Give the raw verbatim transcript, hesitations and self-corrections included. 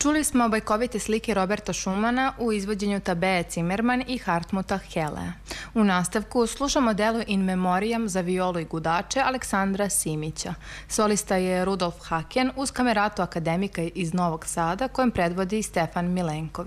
Čuli smo bajkovite slike Roberta Schumana u izvođenju Tabee Zimmerman i Hartmuta Hellea. U nastavku slušamo delo In Memoriam za violu i gudače Aleksandra Simića. Solista je Rudolf Haken uz kameratu akademika iz Novog Sada kojem predvodi Stefan Milenković.